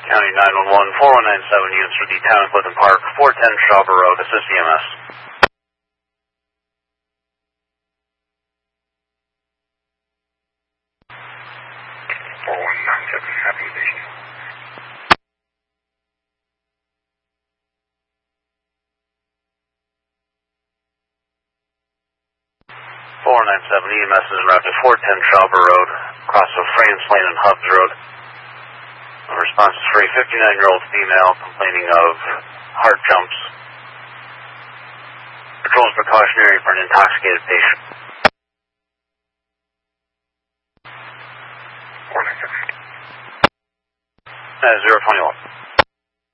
County 911, 4197 units for the town of Clifton Park, 410 Schauber Road, assist EMS. 4197, happy vision. 497 EMS is en route to 410 Schauber Road, across of France Lane and Hubs Road. The response is for a 59-year-old female complaining of heart jumps. Patrol is precautionary for an intoxicated patient. 497. 021.